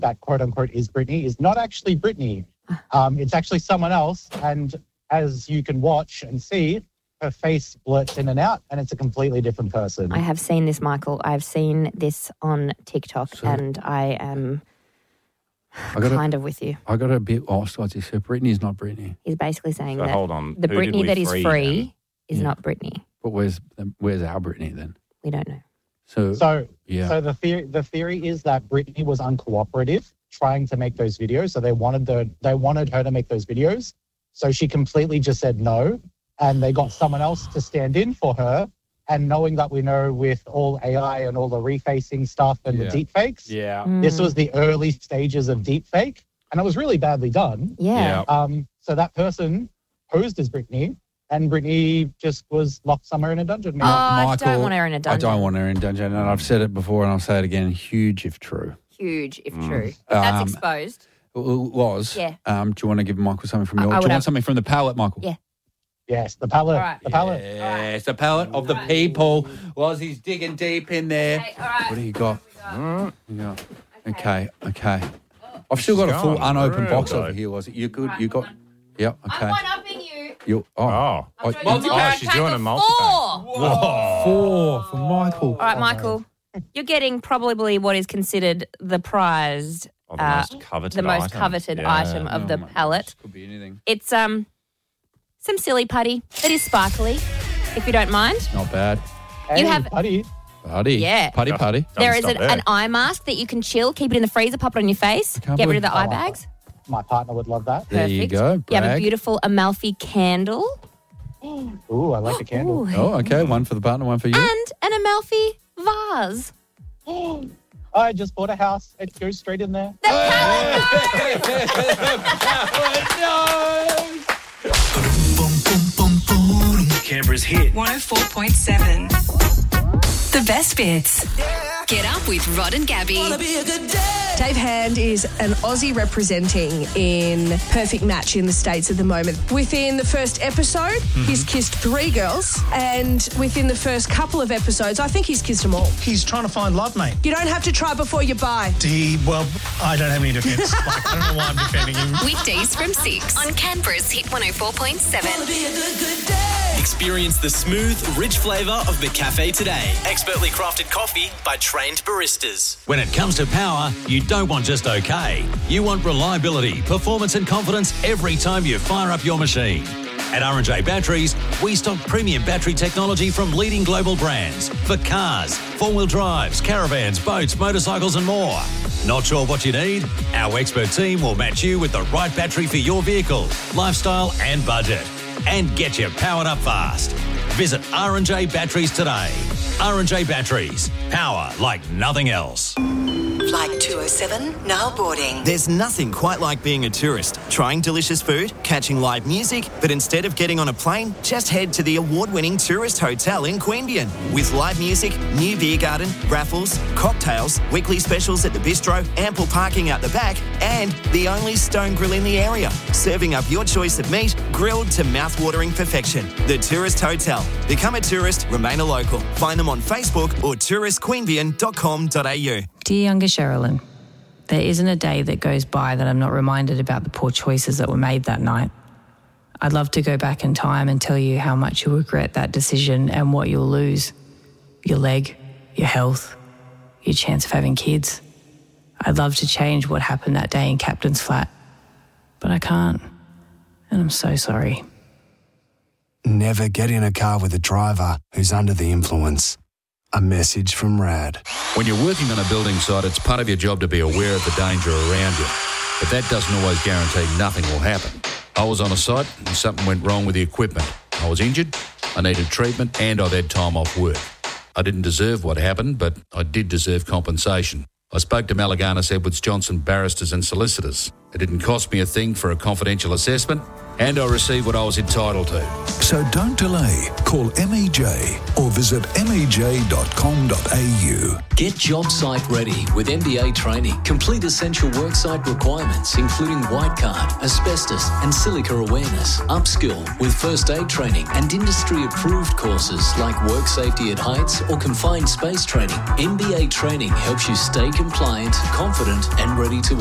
that quote unquote is Britney is not actually Britney. It's actually someone else. And as you can watch and see, her face blurts in and out, and it's a completely different person. I have seen this, Michael. I've seen this on TikTok, and I am kind of with you. I got a bit lost. What's he said? Britney's not Britney. He's basically saying So that hold on. the Who did Britney we that is free is Yeah. not Britney. But where's our Britney then? We don't know. So the theory is that Britney was uncooperative, trying to make those videos. So they wanted her to make those videos. So she completely just said no, and they got someone else to stand in for her. And knowing that we know with all AI and all the refacing stuff and the deep fakes, this was the early stages of deep fake, and it was really badly done. Yeah. So that person posed as Britney, and Britney just was locked somewhere in a dungeon. I don't want her in a dungeon. I don't want her in a dungeon, and I've said it before, and I'll say it again. Huge if true. Huge if true. If that's exposed. It was. Yeah. Do you want to give Michael something from your? Do you want something from the palette, Michael? Yeah. Yes, the palette. All right. The palette. Yes, the palette of the people. Was he's digging deep in there? Okay, all right. What do you got? Okay. I've still got a full unopened box over here. Was it? You good? You got? Yep. Okay. I'm one-upping you. She's doing a multi-pack. Whoa. 4 for Michael. All right, Michael. You're getting probably what is considered the prized, the most coveted item of the palette. Could be anything. It's some silly putty that is sparkly, if you don't mind. Not bad. Hey, You have- buddy. Putty. Yeah. Putty. There is an eye mask that you can chill, keep it in the freezer, pop it on your face, can't get rid of believe- the eye bags. My partner would love that. There you go. You have a Brag. beautiful Amalfi candle. Ooh, I like the candle. Ooh. Oh, okay. One for the partner, one for you. And an Amalfi vase. I just bought a house. It goes straight in there. Canberra's hit. 104.7. The best bits. Get up with Rod and Gabby. Dave Hand is an Aussie representing in Perfect Match in the States at the moment. Within the first episode, he's kissed 3 girls, and within the first couple of episodes, I think he's kissed them all. He's trying to find love, mate. You don't have to try before you buy. Well, I don't have any defence. I don't know why I'm defending him. Weekdays from 6 on Canberra's Hit 104.7. Experience the smooth, rich flavour of McCafe today. Expertly crafted coffee by trained baristas. When it comes to power, you don't want just okay. You want reliability, performance and confidence every time you fire up your machine. At R&J Batteries, we stock premium battery technology from leading global brands for cars, 4-wheel drives, caravans, boats, motorcycles and more. Not sure what you need? Our expert team will match you with the right battery for your vehicle, lifestyle and budget. And get you powered up fast. Visit R&J Batteries today. R&J Batteries. Power like nothing else. Flight 207, now boarding. There's nothing quite like being a tourist, trying delicious food, catching live music, but instead of getting on a plane, just head to the award-winning tourist hotel in Queanbeyan. With live music, new beer garden, raffles, cocktails, weekly specials at the bistro, ample parking out the back, and the only stone grill in the area, serving up your choice of meat, grilled to mouth-watering perfection. The Tourist Hotel. Become a tourist, remain a local. Find them on Facebook or touristqueanbeyan.com.au. Dear younger Sherilyn, there isn't a day that goes by that I'm not reminded about the poor choices that were made that night. I'd love to go back in time and tell you how much you'll regret that decision and what you'll lose. Your leg, your health, your chance of having kids. I'd love to change what happened that day in Captain's Flat, but I can't, and I'm so sorry. Never get in a car with a driver who's under the influence. A message from RAD. When you're working on a building site, it's part of your job to be aware of the danger around you. But that doesn't always guarantee nothing will happen. I was on a site and something went wrong with the equipment. I was injured, I needed treatment, and I'd had time off work. I didn't deserve what happened, but I did deserve compensation. I spoke to Malaganas Edwards Johnson barristers and solicitors. It didn't cost me a thing for a confidential assessment, and I received what I was entitled to. So don't delay. Call MEJ or visit mej.com.au. Get job site ready with MBA training. Complete essential worksite requirements, including white card, asbestos and silica awareness. Upskill with first aid training and industry-approved courses like work safety at heights or confined space training. MBA training helps you stay compliant, confident and ready to